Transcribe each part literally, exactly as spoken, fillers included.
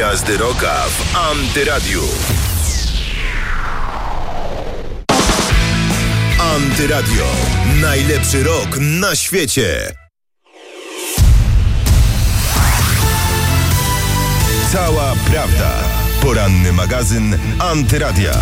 Gwiazdy Rocka w Antyradiu. Antyradio. Najlepszy rock na świecie. Cała prawda. Poranny magazyn Antyradia.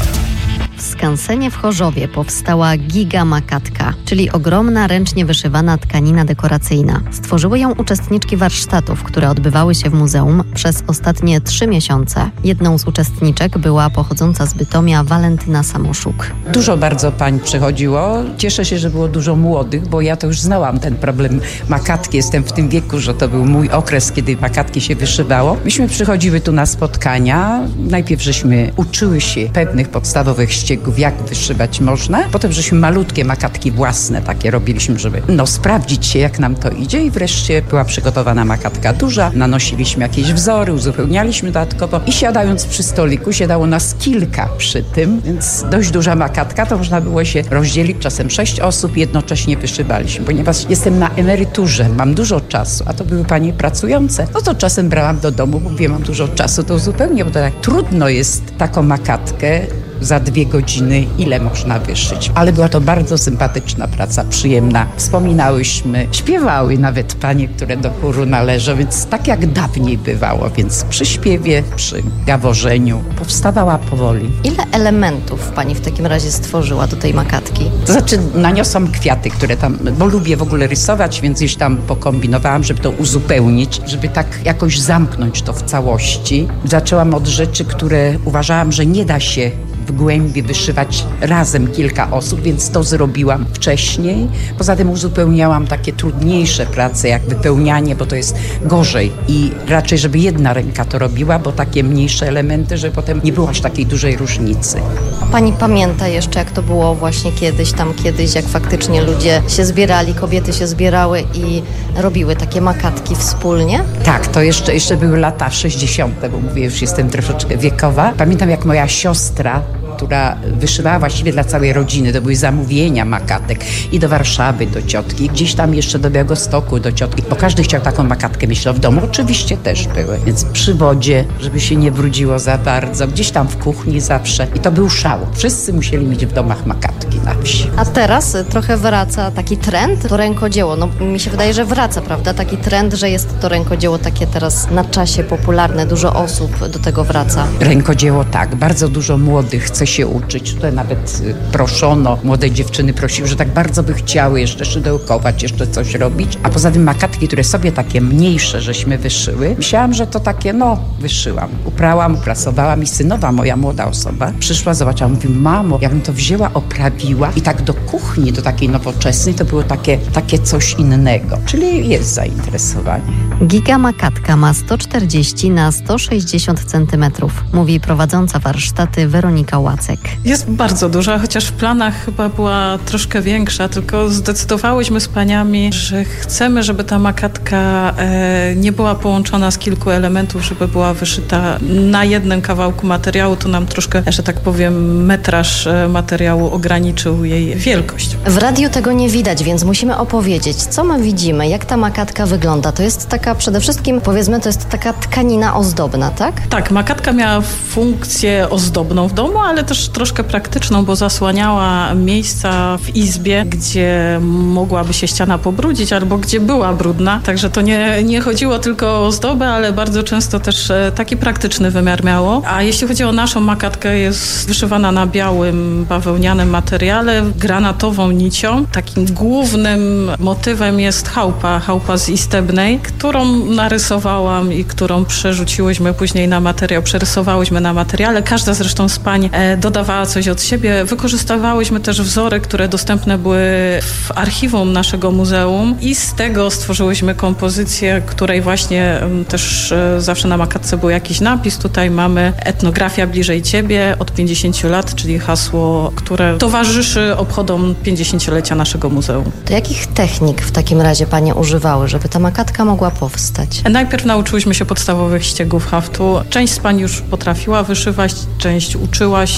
W skansenie w Chorzowie powstała Giga Makatka, czyli ogromna, ręcznie wyszywana tkanina dekoracyjna. Stworzyły ją uczestniczki warsztatów, które odbywały się w muzeum przez ostatnie trzy miesiące. Jedną z uczestniczek była pochodząca z Bytomia Walentyna Samoszuk. Dużo bardzo pań przychodziło. Cieszę się, że było dużo młodych, bo ja to już znałam ten problem makatki. Jestem w tym wieku, że to był mój okres, kiedy makatki się wyszywało. Myśmy przychodziły tu na spotkania. Najpierw żeśmy uczyły się pewnych podstawowych ściegów, jak wyszywać można. Potem żeśmy malutkie makatki własne takie robiliśmy, żeby no sprawdzić się, jak nam to idzie, i wreszcie była przygotowana makatka duża. Nanosiliśmy jakieś wzory, uzupełnialiśmy dodatkowo i siadając przy stoliku, siedało nas kilka przy tym, więc dość duża makatka, to można było się rozdzielić, czasem sześć osób, jednocześnie wyszywaliśmy. Ponieważ jestem na emeryturze, mam dużo czasu, a to były panie pracujące, no to czasem brałam do domu, bo mówię, mam dużo czasu, to uzupełnię, bo to tak trudno jest taką makatkę za dwie godziny, ile można wyszyć. Ale była to bardzo sympatyczna praca, przyjemna. Wspominałyśmy, śpiewały nawet panie, które do chóru należą, więc tak jak dawniej bywało, więc przy śpiewie, przy gaworzeniu powstawała powoli. Ile elementów pani w takim razie stworzyła do tej makatki? To znaczy naniosłam kwiaty, które tam, bo lubię w ogóle rysować, więc gdzieś tam pokombinowałam, żeby to uzupełnić, żeby tak jakoś zamknąć to w całości. Zaczęłam od rzeczy, które uważałam, że nie da się w głębi wyszywać razem kilka osób, więc to zrobiłam wcześniej. Poza tym uzupełniałam takie trudniejsze prace, jak wypełnianie, bo to jest gorzej i raczej, żeby jedna ręka to robiła, bo takie mniejsze elementy, żeby potem nie było aż takiej dużej różnicy. Pani pamięta jeszcze, jak to było właśnie kiedyś, tam kiedyś, jak faktycznie ludzie się zbierali, kobiety się zbierały i robiły takie makatki wspólnie? Tak, to jeszcze, jeszcze były lata sześćdziesiąte, bo mówię, już jestem troszeczkę wiekowa. Pamiętam, jak moja siostra, która wyszywała właściwie dla całej rodziny, to były zamówienia makatek i do Warszawy, do ciotki, i gdzieś tam jeszcze do Białegostoku, do ciotki, bo każdy chciał taką makatkę mieć w domu. Oczywiście też były, więc przy wodzie, żeby się nie brudziło za bardzo, gdzieś tam w kuchni zawsze, i to był szał. Wszyscy musieli mieć w domach makatki na wsi. A teraz trochę wraca taki trend, to rękodzieło. No mi się wydaje, że wraca, prawda? Taki trend, że jest to rękodzieło takie teraz na czasie popularne, dużo osób do tego wraca. Rękodzieło tak, bardzo dużo młodych chce się uczyć. Tutaj nawet proszono, młode dziewczyny prosiły, że tak bardzo by chciały jeszcze szydełkować, jeszcze coś robić. A poza tym makatki, które sobie takie mniejsze żeśmy wyszyły, myślałam, że to takie, no, wyszyłam. Uprałam, uprasowałam i synowa, moja młoda osoba, przyszła, zobaczyła, mówi, mamo, ja bym to wzięła, oprawiła i tak do kuchni, do takiej nowoczesnej, to było takie, takie coś innego. Czyli jest zainteresowanie. Giga Makatka ma sto czterdzieści na sto sześćdziesiąt centymetrów, mówi prowadząca warsztaty Weronika Łacek. Jest bardzo duża, chociaż w planach chyba była troszkę większa, tylko zdecydowałyśmy z paniami, że chcemy, żeby ta makatka e, nie była połączona z kilku elementów, żeby była wyszyta na jednym kawałku materiału. To nam troszkę, że tak powiem, metraż materiału ograniczył jej wielkość. W radiu tego nie widać, więc musimy opowiedzieć, co my widzimy, jak ta makatka wygląda. To jest taka, przede wszystkim, powiedzmy, to jest taka tkanina ozdobna, tak? Tak, makatka miała funkcję ozdobną w domu, ale też troszkę praktyczną, bo zasłaniała miejsca w izbie, gdzie mogłaby się ściana pobrudzić albo gdzie była brudna. Także to nie, nie chodziło tylko o ozdobę, ale bardzo często też taki praktyczny wymiar miało. A jeśli chodzi o naszą makatkę, jest wyszywana na białym, bawełnianym materiale, granatową nicią. Takim głównym motywem jest chałupa, chałupa z Istebnej, którą narysowałam i którą przerzuciłyśmy później na materiał, przerysowałyśmy na materiale. Każda zresztą z pań e, dodawała coś od siebie. Wykorzystywałyśmy też wzory, które dostępne były w archiwum naszego muzeum i z tego stworzyłyśmy kompozycję, której właśnie m, też e, zawsze na makatce był jakiś napis. Tutaj mamy etnografia bliżej ciebie od pięćdziesięciu lat, czyli hasło, które towarzyszy obchodom pięćdziesięciolecia naszego muzeum. To jakich technik w takim razie panie używały, żeby ta makatka mogła powstać? Najpierw nauczyłyśmy się podstawowych ściegów haftu. Część z pań już potrafiła wyszywać, część uczyła się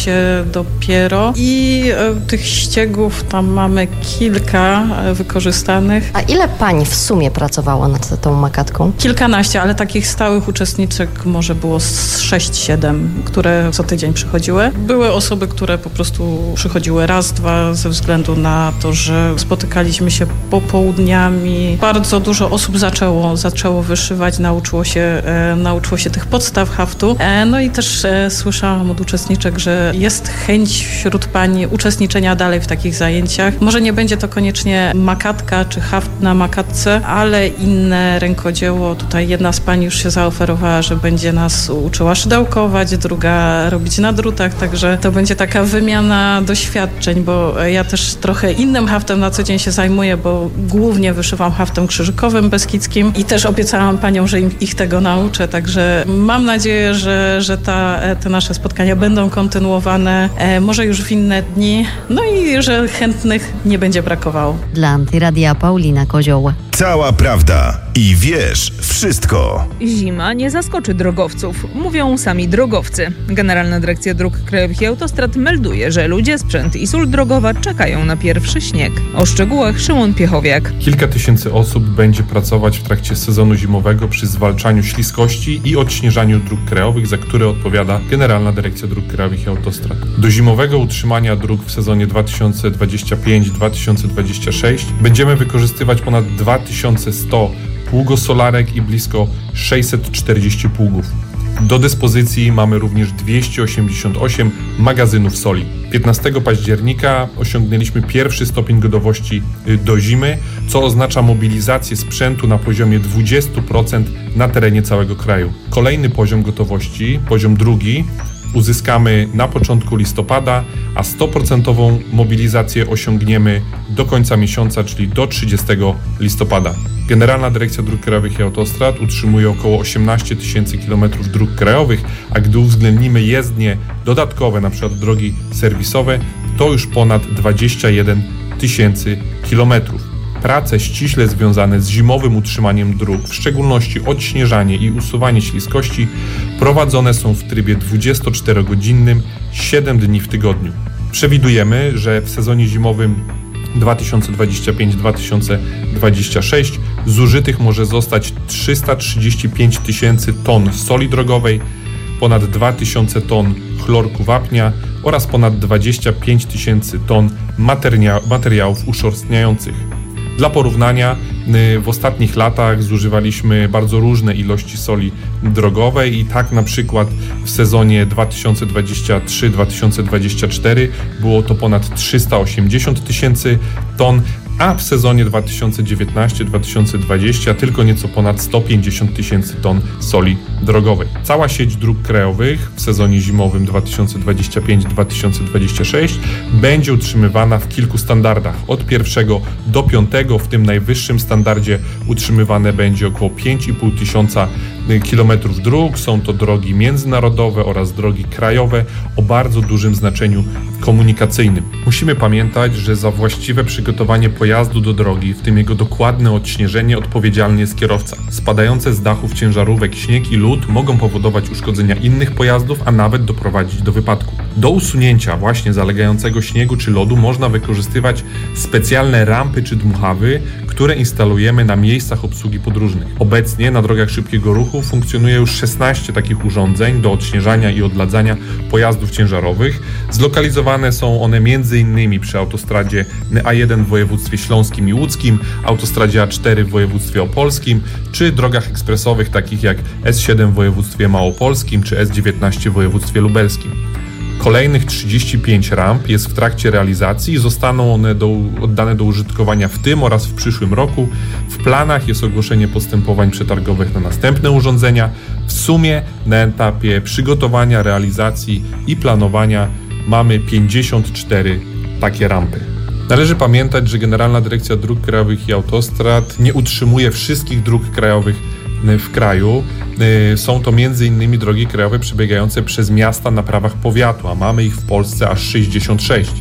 się dopiero i tych ściegów tam mamy kilka wykorzystanych. A ile pań w sumie pracowało nad tą makatką? Kilkanaście, ale takich stałych uczestniczek może było z sześć siedem, które co tydzień przychodziły. Były osoby, które po prostu przychodziły raz, dwa ze względu na to, że spotykaliśmy się popołudniami. Bardzo dużo osób zaczęło, zaczęło wyszywać, nauczyło się, e, nauczyło się tych podstaw haftu. E, no i też e, słyszałam od uczestniczek, że jest chęć wśród pań uczestniczenia dalej w takich zajęciach. Może nie będzie to koniecznie makatka czy haft na makatce, ale inne rękodzieło. Tutaj jedna z pań już się zaoferowała, że będzie nas uczyła szydełkować, druga robić na drutach, także to będzie taka wymiana doświadczeń, bo ja też trochę innym haftem na co dzień się zajmuję, bo głównie wyszywam haftem krzyżykowym beskidzkim i też obiecałam paniom, że im, ich tego nauczę, także mam nadzieję, że, że ta, te nasze spotkania będą kontynuowane, e, może już w inne dni, no i że chętnych nie będzie brakowało. Dla Antyradia Paulina Kozioł. Cała prawda i wiesz wszystko. Zima nie zaskoczy drogowców, mówią sami drogowcy. Generalna Dyrekcja Dróg Krajowych i Autostrad melduje, że ludzie, sprzęt i sól drogowa czekają na pierwszy śnieg. O szczegółach Szymon Piechowiak. Kilka tysięcy osób będzie pracować w trakcie sezonu zimowego przy zwalczaniu śliskości i odśnieżaniu dróg krajowych, za które odpowiada Generalna Dyrekcja Dróg Krajowych i Autostrad. Do zimowego utrzymania dróg w sezonie dwa tysiące dwudziestym piątym dwa tysiące dwudziestym szóstym będziemy wykorzystywać ponad dwa tysiące sto pługosolarek i blisko sześćset czterdzieści pługów. Do dyspozycji mamy również dwieście osiemdziesiąt osiem magazynów soli. piętnastego października osiągnęliśmy pierwszy stopień gotowości do zimy, co oznacza mobilizację sprzętu na poziomie dwadzieścia procent na terenie całego kraju. Kolejny poziom gotowości, poziom drugi, uzyskamy na początku listopada, a sto procent mobilizację osiągniemy do końca miesiąca, czyli do trzydziestego listopada. Generalna Dyrekcja Dróg Krajowych i Autostrad utrzymuje około osiemnaście tysięcy kilometrów dróg krajowych, a gdy uwzględnimy jezdnie dodatkowe, np. drogi serwisowe, to już ponad dwadzieścia jeden tysięcy kilometrów. Prace ściśle związane z zimowym utrzymaniem dróg, w szczególności odśnieżanie i usuwanie śliskości, prowadzone są w trybie dwudziestoczterogodzinnym, siedem dni w tygodniu. Przewidujemy, że w sezonie zimowym dwa tysiące dwudziestym piątym dwa tysiące dwudziestym szóstym zużytych może zostać trzysta trzydzieści pięć tysięcy ton soli drogowej, ponad dwa tysiące ton chlorku wapnia oraz ponad dwadzieścia pięć tysięcy ton materia- materiałów uszorstniających. Dla porównania, w ostatnich latach zużywaliśmy bardzo różne ilości soli drogowej i tak na przykład w sezonie dwa tysiące dwudziestym trzecim dwa tysiące dwudziestym czwartym było to ponad trzysta osiemdziesiąt tysięcy ton, a w sezonie dwa tysiące dziewiętnastym dwa tysiące dwudziestym tylko nieco ponad sto pięćdziesiąt tysięcy ton soli drogowej. Cała sieć dróg krajowych w sezonie zimowym dwa tysiące dwudziestym piątym dwa tysiące dwudziestym szóstym będzie utrzymywana w kilku standardach. Od pierwszego do piątego, w tym najwyższym standardzie utrzymywane będzie około pięć i pół tysiąca kilometrów dróg. Są to drogi międzynarodowe oraz drogi krajowe o bardzo dużym znaczeniu komunikacyjnym. Musimy pamiętać, że za właściwe przygotowanie pojazdu do drogi, w tym jego dokładne odśnieżenie, odpowiedzialny jest kierowca. Spadające z dachów ciężarówek śnieg i lód mogą powodować uszkodzenia innych pojazdów, a nawet doprowadzić do wypadku. Do usunięcia właśnie zalegającego śniegu czy lodu można wykorzystywać specjalne rampy czy dmuchawy, które instalujemy na miejscach obsługi podróżnych. Obecnie na drogach szybkiego ruchu funkcjonuje już szesnaście takich urządzeń do odśnieżania i odladzania pojazdów ciężarowych. Zlokalizowane są one m.in. przy autostradzie A jeden w województwie śląskim i łódzkim, autostradzie A cztery w województwie opolskim, czy drogach ekspresowych takich jak S siedem w województwie małopolskim czy S dziewiętnaście w województwie lubelskim. Kolejnych trzydzieści pięć ramp jest w trakcie realizacji i zostaną one do, oddane do użytkowania w tym oraz w przyszłym roku. W planach jest ogłoszenie postępowań przetargowych na następne urządzenia. W sumie na etapie przygotowania, realizacji i planowania mamy pięćdziesiąt cztery takie rampy. Należy pamiętać, że Generalna Dyrekcja Dróg Krajowych i Autostrad nie utrzymuje wszystkich dróg krajowych w kraju. Są to między innymi drogi krajowe przebiegające przez miasta na prawach powiatu, a mamy ich w Polsce aż sześćdziesiąt sześć.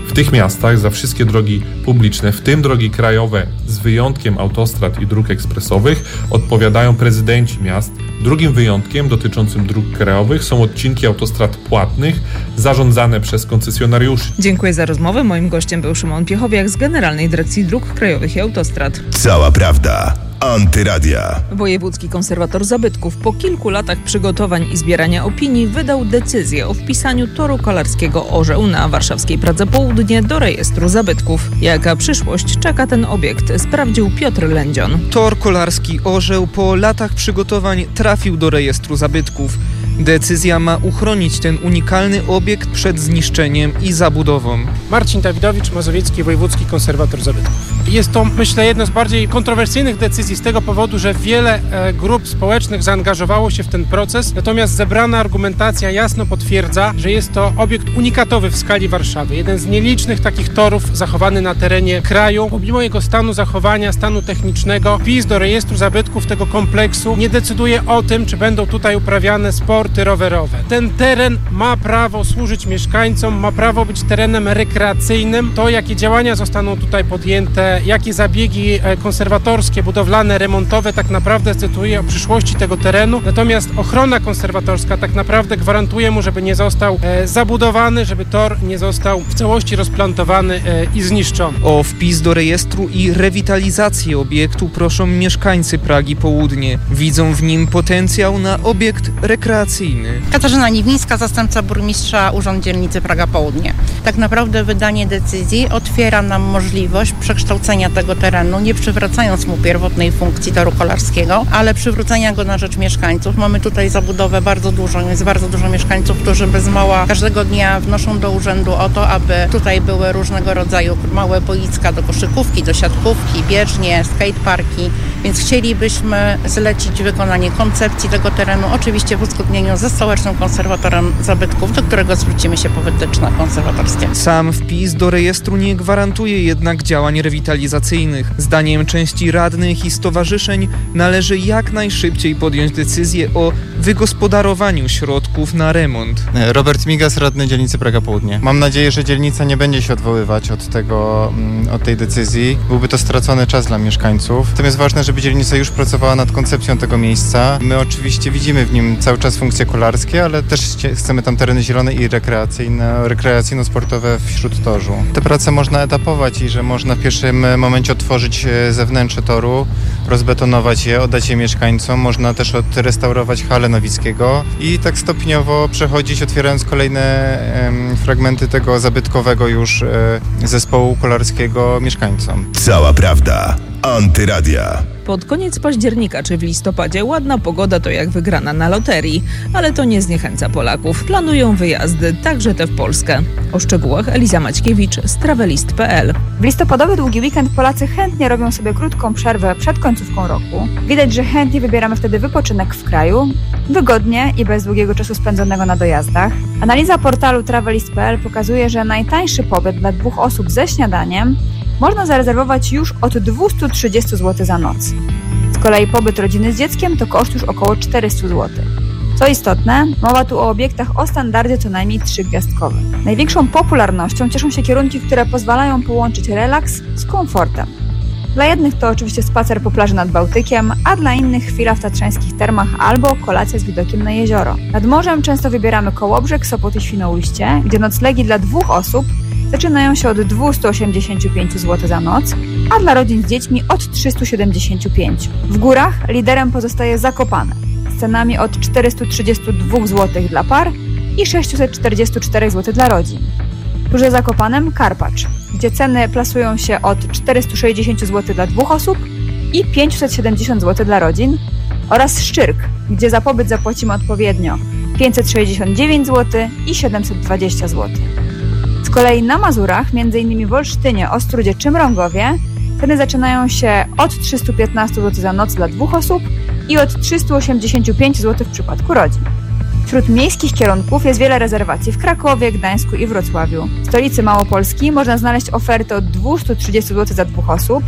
W tych miastach za wszystkie drogi publiczne, w tym drogi krajowe z wyjątkiem autostrad i dróg ekspresowych, odpowiadają prezydenci miast. Drugim wyjątkiem dotyczącym dróg krajowych są odcinki autostrad płatnych zarządzane przez koncesjonariuszy. Dziękuję za rozmowę. Moim gościem był Szymon Piechowiak z Generalnej Dyrekcji Dróg Krajowych i Autostrad. Cała prawda. Antyradia. Wojewódzki Konserwator Zabytków po kilku latach przygotowań i zbierania opinii wydał decyzję o wpisaniu toru kolarskiego Orzeł na warszawskiej Pradze Południe do rejestru zabytków. Jaka przyszłość czeka ten obiekt, sprawdził Piotr Lędzion. Tor kolarski Orzeł po latach przygotowań trafił do rejestru zabytków. Decyzja ma uchronić ten unikalny obiekt przed zniszczeniem i zabudową. Marcin Dawidowicz, Mazowiecki Wojewódzki Konserwator Zabytków. Jest to, myślę, jedna z bardziej kontrowersyjnych decyzji z tego powodu, że wiele e, grup społecznych zaangażowało się w ten proces, natomiast zebrana argumentacja jasno potwierdza, że jest to obiekt unikatowy w skali Warszawy. Jeden z nielicznych takich torów zachowany na terenie kraju. Pomimo jego stanu zachowania, stanu technicznego, wpis do rejestru zabytków tego kompleksu nie decyduje o tym, czy będą tutaj uprawiane sporty rowerowe. Ten teren ma prawo służyć mieszkańcom, ma prawo być terenem rekreacyjnym. To, jakie działania zostaną tutaj podjęte, jakie zabiegi konserwatorskie, budowlane, remontowe tak naprawdę decyduje o przyszłości tego terenu. Natomiast ochrona konserwatorska tak naprawdę gwarantuje mu, żeby nie został e, zabudowany, żeby tor nie został w całości rozplantowany e, i zniszczony. O wpis do rejestru i rewitalizację obiektu proszą mieszkańcy Pragi Południe. Widzą w nim potencjał na obiekt rekreacyjny. Katarzyna Niwińska, zastępca burmistrza Urząd Dzielnicy Praga Południe. Tak naprawdę wydanie decyzji otwiera nam możliwość przekształcenia tego terenu, nie przywracając mu pierwotnej funkcji toru kolarskiego, ale przywrócenia go na rzecz mieszkańców. Mamy tutaj zabudowę bardzo dużą, jest bardzo dużo mieszkańców, którzy bez mała każdego dnia wnoszą do urzędu o to, aby tutaj były różnego rodzaju małe boiska do koszykówki, do siatkówki, bieżnie, skateparki, więc chcielibyśmy zlecić wykonanie koncepcji tego terenu, oczywiście w uzgodnieniu ze Stołecznym Konserwatorem Zabytków, do którego zwrócimy się po wytyczne konserwatorskie. Sam wpis do rejestru nie gwarantuje jednak działań rewitalizacyjnych. Zdaniem części radnych i stowarzyszeń należy jak najszybciej podjąć decyzję o wygospodarowaniu środków na remont. Robert Migas, radny dzielnicy Praga Południe. Mam nadzieję, że dzielnica nie będzie się odwoływać od tego, od tej decyzji. Byłby to stracony czas dla mieszkańców. Natomiast ważne, żeby dzielnica już pracowała nad koncepcją tego miejsca. My oczywiście widzimy w nim cały czas funkcje kolarskie, ale też chcemy tam tereny zielone i rekreacyjne, rekreacyjno-sportowe wśród torzu. Te prace można etapować i że można w pierwszym momencie otworzyć zewnętrzne toru, rozbetonować je, oddać je mieszkańcom. Można też odrestaurować halę Nowickiego i tak stopniowo przechodzić, otwierając kolejne em, fragmenty tego zabytkowego już e, zespołu kolarskiego mieszkańcom. Cała prawda. Antyradia. Pod koniec października czy w listopadzie ładna pogoda to jak wygrana na loterii, ale to nie zniechęca Polaków. Planują wyjazdy, także te w Polskę. O szczegółach Eliza Maćkiewicz z travelist kropka p l. W listopadowy długi weekend Polacy chętnie robią sobie krótką przerwę przed końcówką roku. Widać, że chętnie wybieramy wtedy wypoczynek w kraju, wygodnie i bez długiego czasu spędzonego na dojazdach. Analiza portalu travelist kropka p l pokazuje, że najtańszy pobyt dla dwóch osób ze śniadaniem można zarezerwować już od dwieście trzydzieści złotych za noc. Z kolei pobyt rodziny z dzieckiem to koszt już około czterysta złotych. Co istotne, mowa tu o obiektach o standardzie co najmniej trzygwiazdkowym. Największą popularnością cieszą się kierunki, które pozwalają połączyć relaks z komfortem. Dla jednych to oczywiście spacer po plaży nad Bałtykiem, a dla innych chwila w tatrzańskich termach albo kolacja z widokiem na jezioro. Nad morzem często wybieramy Kołobrzeg, Sopot i Świnoujście, gdzie noclegi dla dwóch osób zaczynają się od dwieście osiemdziesiąt pięć złotych za noc, a dla rodzin z dziećmi od trzysta siedemdziesiąt pięć. W górach liderem pozostaje Zakopane z cenami od czterysta trzydzieści dwa złotych dla par i sześćset czterdzieści cztery złotych dla rodzin. Tuż za Zakopanem Karpacz, gdzie ceny plasują się od czterysta sześćdziesiąt złotych dla dwóch osób i pięćset siedemdziesiąt złotych dla rodzin, oraz Szczyrk, gdzie za pobyt zapłacimy odpowiednio pięćset sześćdziesiąt dziewięć złotych i siedemset dwadzieścia złotych. Z kolei na Mazurach, m.in. w Olsztynie, Ostródzie czy Mrągowie, ceny zaczynają się od trzysta piętnaście złotych za noc dla dwóch osób i od trzysta osiemdziesiąt pięć złotych w przypadku rodzin. Wśród miejskich kierunków jest wiele rezerwacji w Krakowie, Gdańsku i Wrocławiu. W stolicy Małopolski można znaleźć oferty od dwieście trzydzieści złotych za dwóch osób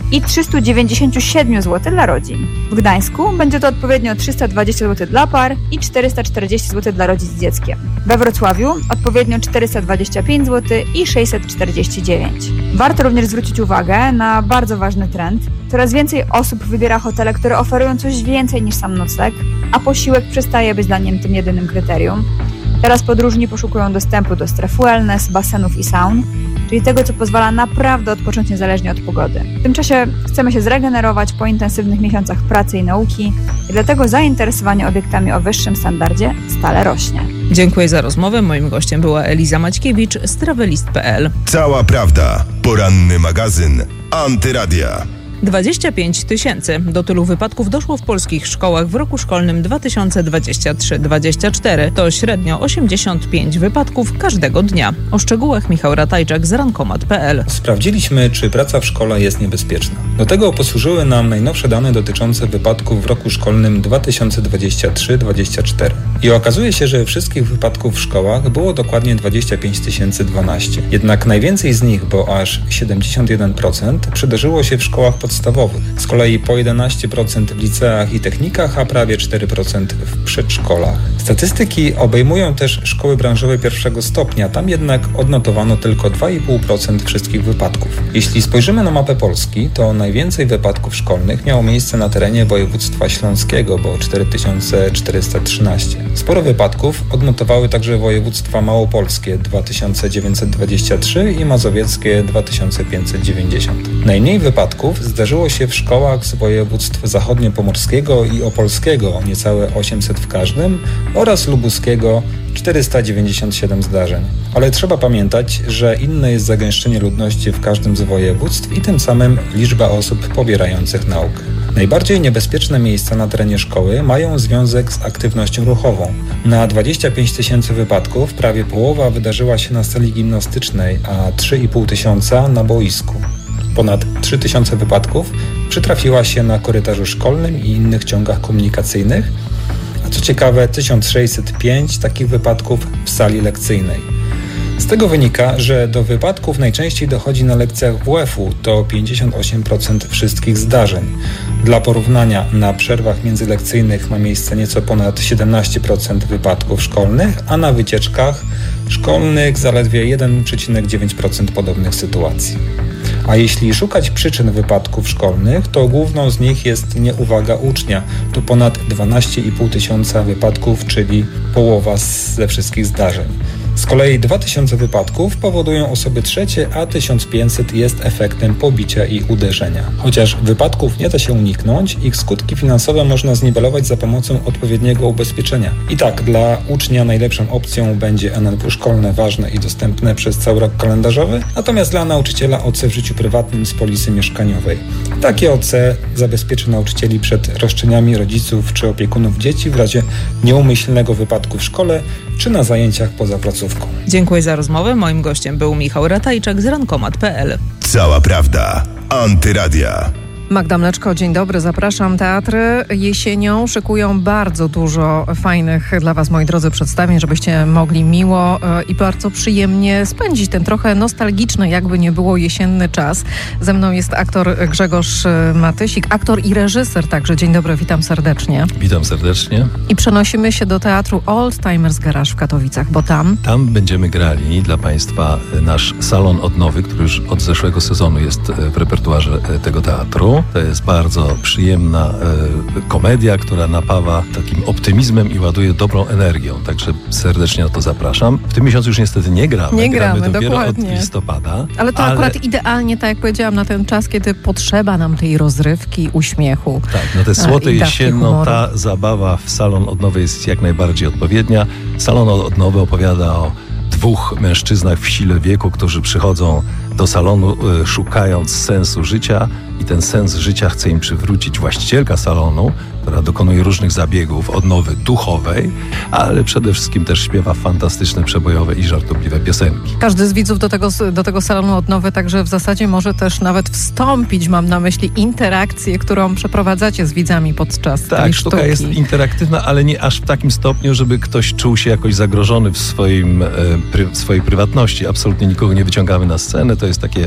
i trzysta dziewięćdziesiąt siedem złotych dla rodzin. W Gdańsku będzie to odpowiednio trzysta dwadzieścia złotych dla par i czterysta czterdzieści złotych dla rodzin z dzieckiem. We Wrocławiu odpowiednio czterysta dwadzieścia pięć złotych i sześćset czterdzieści dziewięć. Warto również zwrócić uwagę na bardzo ważny trend. Coraz więcej osób wybiera hotele, które oferują coś więcej niż sam nocleg, a posiłek przestaje być dla nich tym jedynym kryterium. Teraz podróżni poszukują dostępu do stref wellness, basenów i saun, czyli tego, co pozwala naprawdę odpocząć niezależnie od pogody. W tym czasie chcemy się zregenerować po intensywnych miesiącach pracy i nauki i dlatego zainteresowanie obiektami o wyższym standardzie stale rośnie. Dziękuję za rozmowę. Moim gościem była Eliza Maćkiewicz z travelist kropka p l. Cała prawda. Poranny magazyn Antyradia. dwadzieścia pięć tysięcy. Do tylu wypadków doszło w polskich szkołach w roku szkolnym dwa tysiące dwudziestym trzecim dwudziestym czwartym. To średnio osiemdziesiąt pięć wypadków każdego dnia. O szczegółach Michał Ratajczak z rankomat kropka p l. Sprawdziliśmy, czy praca w szkole jest niebezpieczna. Do tego posłużyły nam najnowsze dane dotyczące wypadków w roku szkolnym dwa tysiące dwudziestym trzecim dwudziestym czwartym. I okazuje się, że wszystkich wypadków w szkołach było dokładnie dwadzieścia pięć tysięcy dwanaście. Jednak najwięcej z nich, bo aż siedemdziesiąt jeden procent, przydarzyło się w szkołach podstawowych. Z kolei po jedenaście procent w liceach i technikach, a prawie cztery procent w przedszkolach. Statystyki obejmują też szkoły branżowe pierwszego stopnia, tam jednak odnotowano tylko dwa i pół procent wszystkich wypadków. Jeśli spojrzymy na mapę Polski, to najwięcej wypadków szkolnych miało miejsce na terenie województwa śląskiego, bo cztery tysiące czterysta trzynaście. Sporo wypadków odnotowały także województwa małopolskie dwa tysiące dziewięćset dwadzieścia trzy i mazowieckie dwa tysiące pięćset dziewięćdziesiąt. Najmniej wypadków zdarzyło się w szkołach z województw zachodniopomorskiego i opolskiego, niecałe osiemset w każdym, oraz lubuskiego, czterysta dziewięćdziesiąt siedem zdarzeń. Ale trzeba pamiętać, że inne jest zagęszczenie ludności w każdym z województw i tym samym liczba osób pobierających naukę. Najbardziej niebezpieczne miejsca na terenie szkoły mają związek z aktywnością ruchową. Na dwadzieścia pięć tysięcy wypadków prawie połowa wydarzyła się na sali gimnastycznej, a trzy i pół tysiąca na boisku. Ponad trzy tysiące wypadków przytrafiła się na korytarzu szkolnym i innych ciągach komunikacyjnych, a co ciekawe tysiąc sześćset pięć takich wypadków w sali lekcyjnej. Z tego wynika, że do wypadków najczęściej dochodzi na lekcjach W F-u, to pięćdziesiąt osiem procent wszystkich zdarzeń. Dla porównania, na przerwach międzylekcyjnych ma miejsce nieco ponad siedemnaście procent wypadków szkolnych, a na wycieczkach szkolnych zaledwie jeden przecinek dziewięć procent podobnych sytuacji. A jeśli szukać przyczyn wypadków szkolnych, to główną z nich jest nieuwaga ucznia. To ponad dwanaście i pół tysiąca wypadków, czyli połowa ze wszystkich zdarzeń. Z kolei dwa tysiące wypadków powodują osoby trzecie, a tysiąc pięćset jest efektem pobicia i uderzenia. Chociaż wypadków nie da się uniknąć, ich skutki finansowe można zniwelować za pomocą odpowiedniego ubezpieczenia. I tak, dla ucznia najlepszą opcją będzie N N W szkolne, ważne i dostępne przez cały rok kalendarzowy, natomiast dla nauczyciela O C w życiu prywatnym z polisy mieszkaniowej. Takie O C zabezpieczy nauczycieli przed roszczeniami rodziców czy opiekunów dzieci w razie nieumyślnego wypadku w szkole czy na zajęciach poza placówką. Dziękuję za rozmowę. Moim gościem był Michał Ratajczak z rankomat kropka p l. Cała prawda. Antyradia. Magda Mleczko, dzień dobry, zapraszam. Teatry jesienią szykują bardzo dużo fajnych dla Was, moi drodzy, przedstawień, żebyście mogli miło i bardzo przyjemnie spędzić ten trochę nostalgiczny, jakby nie było, jesienny czas. Ze mną jest aktor Grzegorz Matysik, aktor i reżyser także. Dzień dobry, witam serdecznie. Witam serdecznie. I przenosimy się do teatru Old Timers Garage w Katowicach, bo tam... Tam będziemy grali dla Państwa nasz salon odnowy, który już od zeszłego sezonu jest w repertuarze tego teatru. To jest bardzo przyjemna e, komedia, która napawa takim optymizmem i ładuje dobrą energią. Także serdecznie na to zapraszam. W tym miesiącu już niestety nie gramy. Nie gramy, gramy dopiero dokładnie. Od listopada. Ale to ale... akurat idealnie, tak jak powiedziałam, na ten czas, kiedy potrzeba nam tej rozrywki, uśmiechu. Tak, na tę słotę jesienną ta zabawa w salon odnowy jest jak najbardziej odpowiednia. Salon odnowy opowiada o dwóch mężczyznach w sile wieku, którzy przychodzą do salonu y, szukając sensu życia i ten sens życia chce im przywrócić właścicielka salonu, która dokonuje różnych zabiegów odnowy duchowej, ale przede wszystkim też śpiewa fantastyczne, przebojowe i żartobliwe piosenki. Każdy z widzów do tego, do tego salonu odnowy także w zasadzie może też nawet wstąpić, mam na myśli interakcję, którą przeprowadzacie z widzami podczas tak, tej sztuka sztuki. jest interaktywna, ale nie aż w takim stopniu, żeby ktoś czuł się jakoś zagrożony w swoim, e, pry, w swojej prywatności. Absolutnie nikogo nie wyciągamy na scenę, to jest takie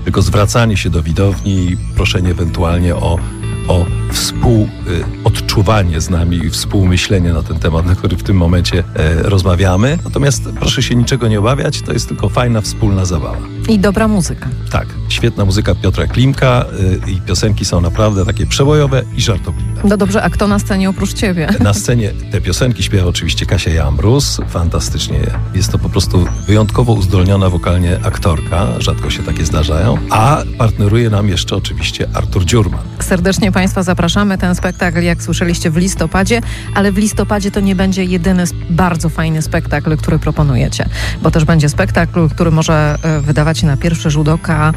tylko zwracanie się do widowni i proszenie ewentualnie o, o współodczuwanie z nami i współmyślenie na ten temat, na który w tym momencie e, rozmawiamy. Natomiast proszę się niczego nie obawiać, to jest tylko fajna, wspólna zabawa. I dobra muzyka. Tak, świetna muzyka Piotra Klimka y, i piosenki są naprawdę takie przebojowe i żartobliwe. No dobrze, a kto na scenie oprócz ciebie? Na scenie te piosenki śpiewa oczywiście Kasia Jambrus, fantastycznie. Jest to po prostu wyjątkowo uzdolniona wokalnie aktorka, rzadko się takie zdarzają, a partneruje nam jeszcze oczywiście Artur Dziurman. Serdecznie Państwa zapraszamy. Ten spektakl, jak słyszeliście, w listopadzie, ale w listopadzie to nie będzie jedyny bardzo fajny spektakl, który proponujecie, bo też będzie spektakl, który może wydawać się na pierwszy rzut oka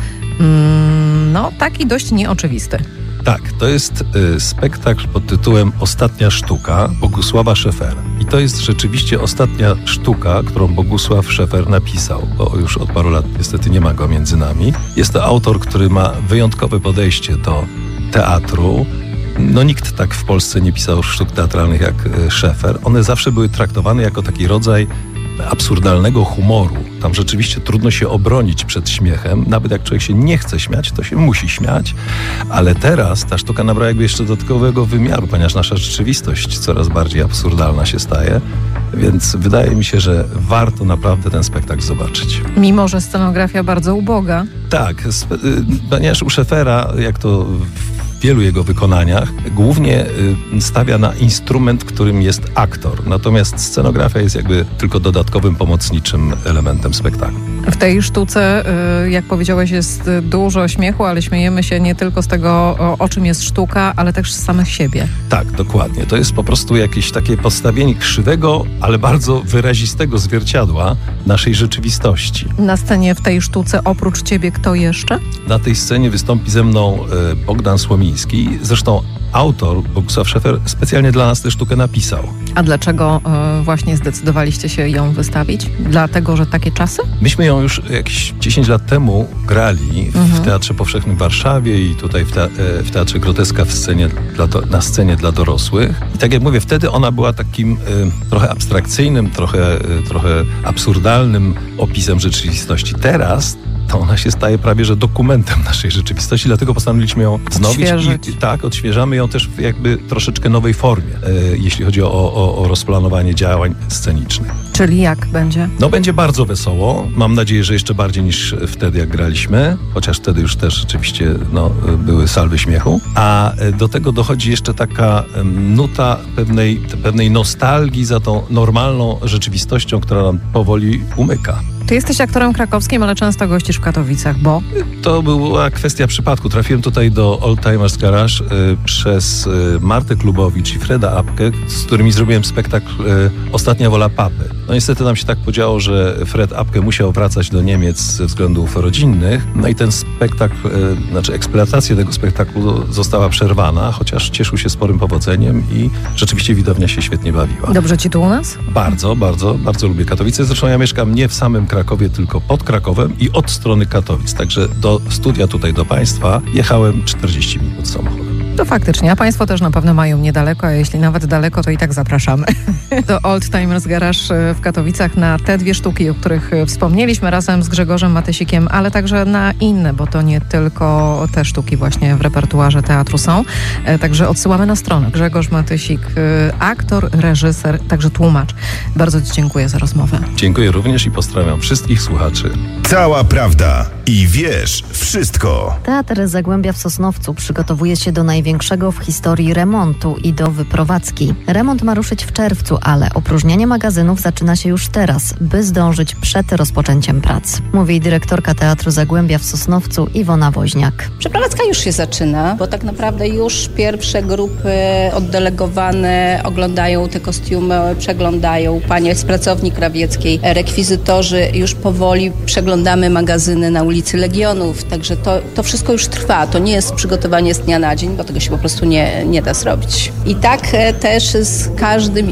mm, no taki dość nieoczywisty. Tak, to jest y, spektakl pod tytułem Ostatnia sztuka Bogusława Szefera. I to jest rzeczywiście ostatnia sztuka, którą Bogusław Szefer napisał, bo już od paru lat niestety nie ma go między nami. Jest to autor, który ma wyjątkowe podejście do teatru. No nikt tak w Polsce nie pisał sztuk teatralnych jak Szefer. One zawsze były traktowane jako taki rodzaj absurdalnego humoru. Tam rzeczywiście trudno się obronić przed śmiechem. Nawet jak człowiek się nie chce śmiać, to się musi śmiać. Ale teraz ta sztuka nabrała jakby jeszcze dodatkowego wymiaru, ponieważ nasza rzeczywistość coraz bardziej absurdalna się staje. Więc wydaje mi się, że warto naprawdę ten spektakl zobaczyć. Mimo że scenografia bardzo uboga. Tak, ponieważ u Szefera, jak to w wielu jego wykonaniach, głównie stawia na instrument, którym jest aktor. Natomiast scenografia jest jakby tylko dodatkowym, pomocniczym elementem spektaklu. W tej sztuce, jak powiedziałeś, jest dużo śmiechu, ale śmiejemy się nie tylko z tego, o czym jest sztuka, ale też z samych siebie. Tak, dokładnie. To jest po prostu jakieś takie postawienie krzywego, ale bardzo wyrazistego zwierciadła naszej rzeczywistości. Na scenie w tej sztuce oprócz ciebie kto jeszcze? Na tej scenie wystąpi ze mną Bogdan Słomiński. Zresztą autor, Bogusław Szefer, specjalnie dla nas tę sztukę napisał. A dlaczego y, właśnie zdecydowaliście się ją wystawić? Dlatego, że takie czasy? Myśmy ją już jakieś dziesięć lat temu grali w mhm. Teatrze Powszechnym w Warszawie i tutaj w, te, w Teatrze Groteska w scenie dla do, na scenie dla dorosłych. I tak jak mówię, wtedy ona była takim y, trochę abstrakcyjnym, trochę, y, trochę absurdalnym opisem rzeczywistości. Teraz to ona się staje prawie że dokumentem naszej rzeczywistości, dlatego postanowiliśmy ją wznowić i tak, odświeżamy ją też w jakby troszeczkę nowej formie, e, jeśli chodzi o, o, o rozplanowanie działań scenicznych. Czyli jak będzie? No będzie bardzo wesoło, mam nadzieję, że jeszcze bardziej niż wtedy jak graliśmy, chociaż wtedy już też rzeczywiście no, były salwy śmiechu, a do tego dochodzi jeszcze taka nuta pewnej, pewnej nostalgii za tą normalną rzeczywistością, która nam powoli umyka. Ty jesteś aktorem krakowskim, ale często gościsz w Katowicach, bo? To była kwestia przypadku. Trafiłem tutaj do Old Timers Garage y, przez y, Martę Klubowicz i Freda Apkę, z którymi zrobiłem spektakl y, Ostatnia wola papy. No niestety nam się tak podziało, że Fred Apke musiał wracać do Niemiec ze względów rodzinnych. No i ten spektakl, y, znaczy eksploatacja tego spektaklu została przerwana, chociaż cieszył się sporym powodzeniem i rzeczywiście widownia się świetnie bawiła. Dobrze ci tu u nas? Bardzo, bardzo, bardzo lubię Katowice. Zresztą ja mieszkam nie w samym Krakowie, tylko pod Krakowem i od strony Katowic. Także do studia tutaj do Państwa jechałem czterdzieści minut samochodem. To faktycznie, a Państwo też na pewno mają niedaleko, a jeśli nawet daleko, to i tak zapraszamy do Old Timers Garage w Katowicach na te dwie sztuki, o których wspomnieliśmy razem z Grzegorzem Matysikiem, ale także na inne, bo to nie tylko te sztuki właśnie w repertuarze teatru są. Także odsyłamy na stronę. Grzegorz Matysik, aktor, reżyser, także tłumacz. Bardzo Ci dziękuję za rozmowę. Dziękuję również i pozdrawiam wszystkich słuchaczy. Cała prawda i wiesz wszystko. Teatr Zagłębia w Sosnowcu przygotowuje się do największego w historii remontu i do wyprowadzki. Remont ma ruszyć w czerwcu, ale opróżnianie magazynów zaczyna się już teraz, by zdążyć przed rozpoczęciem prac. Mówi dyrektorka Teatru Zagłębia w Sosnowcu Iwona Woźniak. Przeprowadzka już się zaczyna, bo tak naprawdę już pierwsze grupy oddelegowane oglądają te kostiumy, przeglądają. Panie z pracowni krawieckiej, rekwizytorzy, już powoli przeglądamy magazyny na ulicy Legionów, także to, to wszystko już trwa. To nie jest przygotowanie z dnia na dzień, bo tego się po prostu nie, nie da zrobić. I tak też z każdym innym magazynem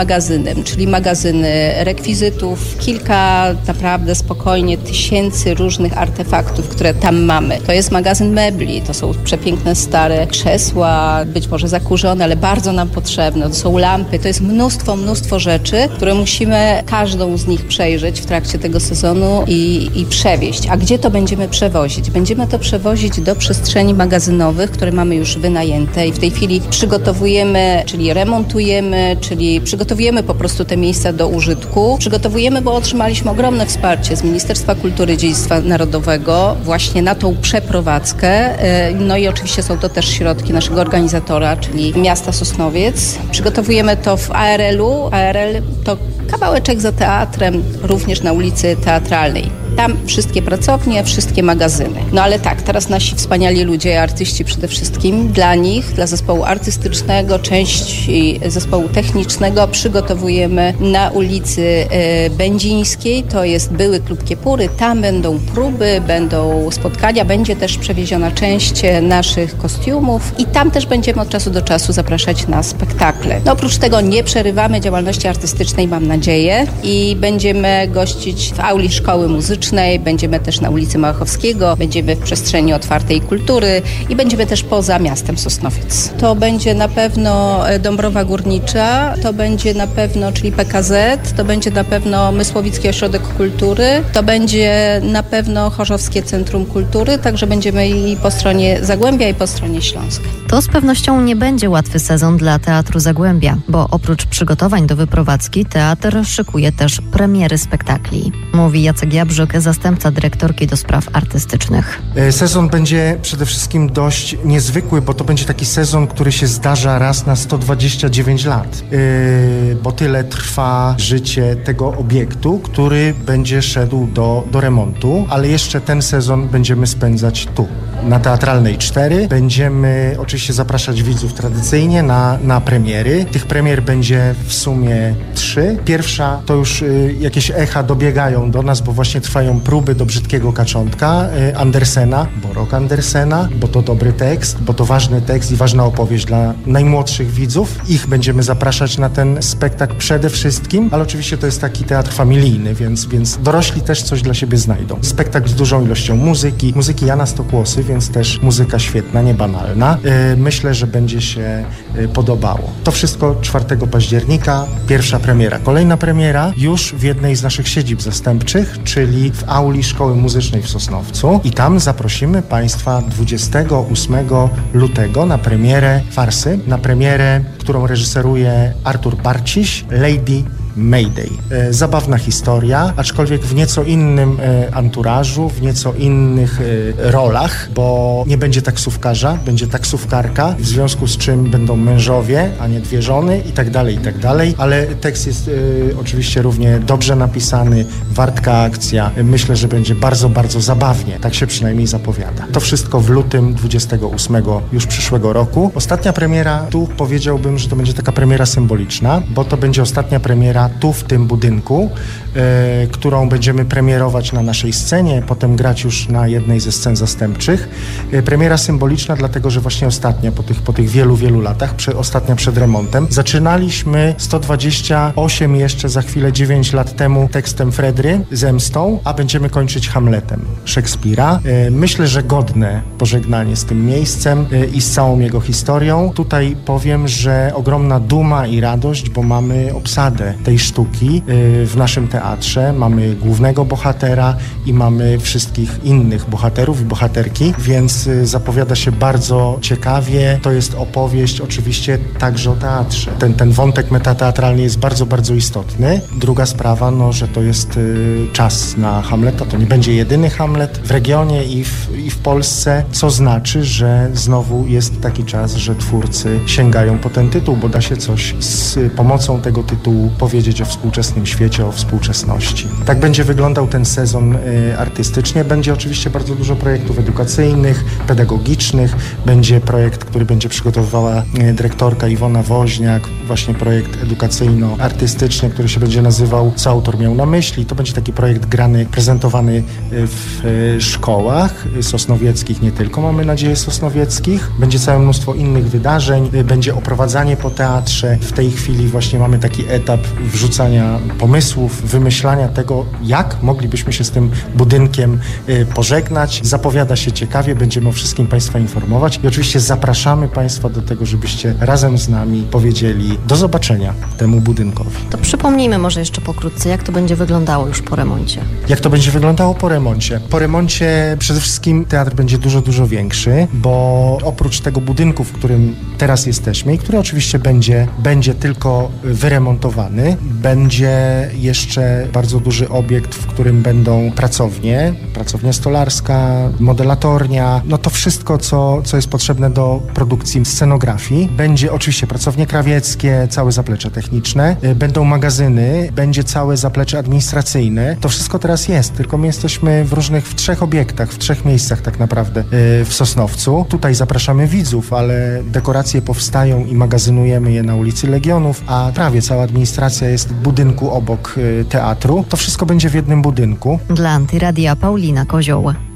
magazynem, czyli magazyny rekwizytów, kilka naprawdę spokojnie tysięcy różnych artefaktów, które tam mamy. To jest magazyn mebli, to są przepiękne stare krzesła, być może zakurzone, ale bardzo nam potrzebne. To są lampy, to jest mnóstwo, mnóstwo rzeczy, które musimy każdą z nich przejrzeć w trakcie tego sezonu i, i przewieźć. A gdzie to będziemy przewozić? Będziemy to przewozić do przestrzeni magazynowych, które mamy już wynajęte i w tej chwili przygotowujemy, czyli remontujemy, czyli przygotowujemy po prostu te miejsca do użytku. Przygotowujemy, bo otrzymaliśmy ogromne wsparcie z Ministerstwa Kultury i Dziedzictwa Narodowego właśnie na tą przeprowadzkę. No i oczywiście są to też środki naszego organizatora, czyli miasta Sosnowiec. Przygotowujemy to w A R L-u. A R L to kawałeczek za teatrem, również na ulicy Teatralnej. Tam wszystkie pracownie, wszystkie magazyny. No ale tak, teraz nasi wspaniali ludzie, artyści przede wszystkim, dla nich, dla zespołu artystycznego, części zespołu technicznego przygotowujemy na ulicy Będzińskiej, to jest były klub Kiepury, tam będą próby, będą spotkania, będzie też przewieziona część naszych kostiumów i tam też będziemy od czasu do czasu zapraszać na spektakle. No oprócz tego nie przerywamy działalności artystycznej, mam nadzieję, i będziemy gościć w auli Szkoły Muzycznej, będziemy też na ulicy Małachowskiego, będziemy w przestrzeni otwartej kultury i będziemy też poza miastem Sosnowiec. To będzie na pewno Dąbrowa Górnicza, to będzie na pewno, czyli P K Z, to będzie na pewno Mysłowicki Ośrodek Kultury, to będzie na pewno Chorzowskie Centrum Kultury, także będziemy i po stronie Zagłębia, i po stronie Śląska. To z pewnością nie będzie łatwy sezon dla Teatru Zagłębia, bo oprócz przygotowań do wyprowadzki teatr szykuje też premiery spektakli. Mówi Jacek Jabrzyk, zastępca dyrektorki do spraw artystycznych. Sezon będzie przede wszystkim dość niezwykły, bo to będzie taki sezon, który się zdarza raz na sto dwadzieścia dziewięć lat, yy, bo tyle trwa życie tego obiektu, który będzie szedł do, do remontu, ale jeszcze ten sezon będziemy spędzać tu. Na Teatralnej cztery będziemy oczywiście zapraszać widzów tradycyjnie na, na premiery. Tych premier będzie w sumie trzy. Pierwsza to już y, jakieś echa dobiegają do nas, bo właśnie trwają próby do Brzydkiego Kaczątka y, Andersena, Borok Andersena, bo to dobry tekst, bo to ważny tekst i ważna opowieść dla najmłodszych widzów. Ich będziemy zapraszać na ten spektakl przede wszystkim, ale oczywiście to jest taki teatr familijny, więc, więc dorośli też coś dla siebie znajdą. Spektakl z dużą ilością muzyki, muzyki Jana Stokłosy, więc też muzyka świetna, niebanalna. Yy, myślę, że będzie się yy, podobało. To wszystko czwartego października, pierwsza premiera. Kolejna premiera już w jednej z naszych siedzib zastępczych, czyli w auli Szkoły Muzycznej w Sosnowcu i tam zaprosimy Państwa dwudziestego ósmego lutego na premierę farsy, na premierę, którą reżyseruje Artur Barciś, Lady Mayday. E, zabawna historia, aczkolwiek w nieco innym e, anturażu, w nieco innych e, rolach, bo nie będzie taksówkarza, będzie taksówkarka, w związku z czym będą mężowie, a nie dwie żony i tak dalej, i tak dalej, ale tekst jest e, oczywiście równie dobrze napisany, wartka akcja. E, myślę, że będzie bardzo, bardzo zabawnie, tak się przynajmniej zapowiada. To wszystko w lutym dwudziestego ósmego już przyszłego roku. Ostatnia premiera, tu powiedziałbym, że to będzie taka premiera symboliczna, bo to będzie ostatnia premiera tu w tym budynku, e, którą będziemy premierować na naszej scenie, potem grać już na jednej ze scen zastępczych. E, premiera symboliczna, dlatego że właśnie ostatnia, po tych, po tych wielu, wielu latach, prze, ostatnia przed remontem. Zaczynaliśmy sto dwadzieścia osiem jeszcze za chwilę dziewięć lat temu tekstem Fredry, Zemstą, a będziemy kończyć Hamletem Szekspira. E, myślę, że godne pożegnanie z tym miejscem e, i z całą jego historią. Tutaj powiem, że ogromna duma i radość, bo mamy obsadę tej sztuki w naszym teatrze. Mamy głównego bohatera i mamy wszystkich innych bohaterów i bohaterki, więc zapowiada się bardzo ciekawie. To jest opowieść oczywiście także o teatrze. Ten, ten wątek metateatralny jest bardzo, bardzo istotny. Druga sprawa, no, że to jest czas na Hamleta. To nie będzie jedyny Hamlet w regionie i w, i w Polsce, co znaczy, że znowu jest taki czas, że twórcy sięgają po ten tytuł, bo da się coś z pomocą tego tytułu powiedzieć opowiedzieć o współczesnym świecie, o współczesności. Tak będzie wyglądał ten sezon y, artystycznie. Będzie oczywiście bardzo dużo projektów edukacyjnych, pedagogicznych. Będzie projekt, który będzie przygotowywała y, dyrektorka Iwona Woźniak, właśnie projekt edukacyjno-artystyczny, który się będzie nazywał Co autor miał na myśli. To będzie taki projekt grany, prezentowany w y, szkołach sosnowieckich, nie tylko, mamy nadzieję, sosnowieckich. Będzie całe mnóstwo innych wydarzeń. Y, będzie oprowadzanie po teatrze. W tej chwili właśnie mamy taki etap wrzucania pomysłów, wymyślania tego, jak moglibyśmy się z tym budynkiem y, pożegnać. Zapowiada się ciekawie, będziemy o wszystkim Państwa informować i oczywiście zapraszamy Państwa do tego, żebyście razem z nami powiedzieli do zobaczenia temu budynkowi. To przypomnijmy może jeszcze pokrótce, jak to będzie wyglądało już po remoncie. Jak to będzie wyglądało po remoncie? Po remoncie przede wszystkim teatr będzie dużo, dużo większy, bo oprócz tego budynku, w którym teraz jesteśmy i który oczywiście będzie, będzie tylko wyremontowany, będzie jeszcze bardzo duży obiekt, w którym będą pracownie, pracownia stolarska, modelatornia, no to wszystko, co, co jest potrzebne do produkcji scenografii. Będzie oczywiście pracownie krawieckie, całe zaplecze techniczne, będą magazyny, będzie całe zaplecze administracyjne. To wszystko teraz jest, tylko my jesteśmy w różnych, w trzech obiektach, w trzech miejscach tak naprawdę w Sosnowcu. Tutaj zapraszamy widzów, ale dekoracje powstają i magazynujemy je na ulicy Legionów, a prawie cała administracja jest w budynku obok teatru. To wszystko będzie w jednym budynku. Dla Antyradia Paulina Kozioł.